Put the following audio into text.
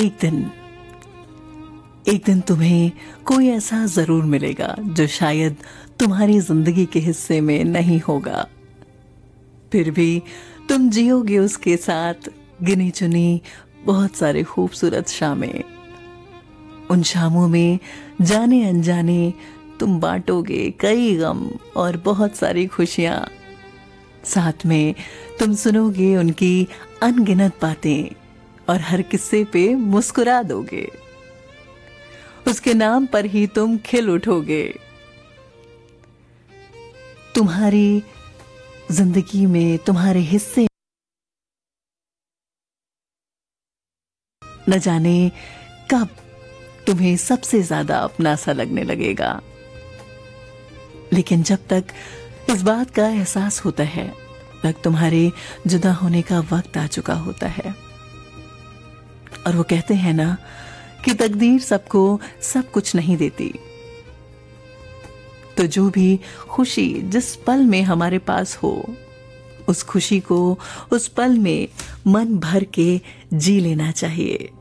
एक दिन तुम्हें कोई ऐसा जरूर मिलेगा जो शायद तुम्हारी जिंदगी के हिस्से में नहीं होगा, फिर भी तुम जियोगे उसके साथ गिनी चुनी बहुत सारे खूबसूरत शामें। उन शामों में जाने अनजाने तुम बांटोगे कई गम और बहुत सारी खुशियां। साथ में तुम सुनोगे उनकी अनगिनत बातें और हर किस्से पे मुस्कुरा दोगे। उसके नाम पर ही तुम खिल उठोगे। तुम्हारी जिंदगी में तुम्हारे हिस्से न जाने कब तुम्हें सबसे ज्यादा अपना सा लगने लगेगा, लेकिन जब तक इस बात का एहसास होता है तक तुम्हारे जुदा होने का वक्त आ चुका होता है। और वो कहते हैं ना कि तकदीर सबको सब कुछ नहीं देती, तो जो भी खुशी जिस पल में हमारे पास हो उस खुशी को उस पल में मन भर के जी लेना चाहिए।